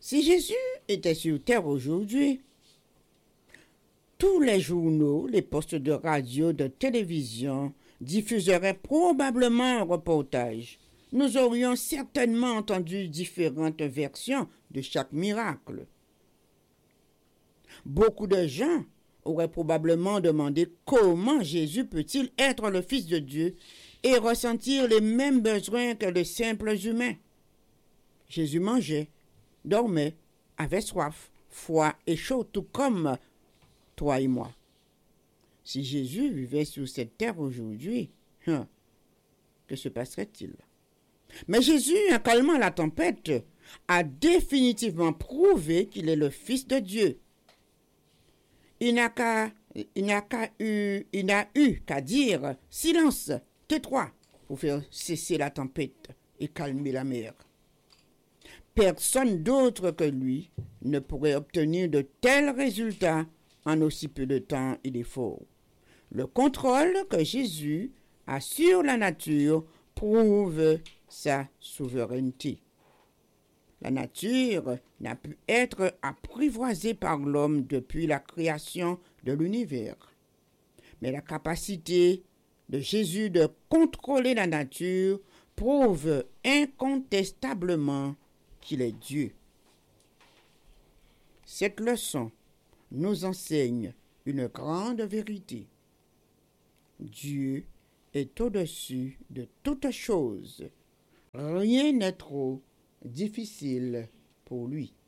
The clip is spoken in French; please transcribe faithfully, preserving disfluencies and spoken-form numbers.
Si Jésus était sur terre aujourd'hui, tous les journaux, les postes de radio, de télévision diffuseraient probablement un reportage. Nous aurions certainement entendu différentes versions de chaque miracle. Beaucoup de gens auraient probablement demandé comment Jésus peut-il être le Fils de Dieu et ressentir les mêmes besoins que les simples humains. Jésus mangeait, dormait, avait soif, froid et chaud, tout comme toi et moi. Si Jésus vivait sur cette terre aujourd'hui, hein, que se passerait-il? Mais Jésus, en calmant la tempête, a définitivement prouvé qu'il est le Fils de Dieu. Il n'a qu'à, il n'a qu'à eu, il n'a eu qu'à dire « Silence, tais-toi » pour faire cesser la tempête et calmer la mer. Personne d'autre que lui ne pourrait obtenir de tels résultats en aussi peu de temps et d'efforts. Le contrôle que Jésus a sur la nature prouve sa souveraineté. La nature n'a pu être apprivoisée par l'homme depuis la création de l'univers. Mais la capacité de Jésus de contrôler la nature prouve incontestablement qu'il est Dieu. Cette leçon nous enseigne une grande vérité. Dieu est au-dessus de toutes choses. Rien n'est trop difficile pour lui.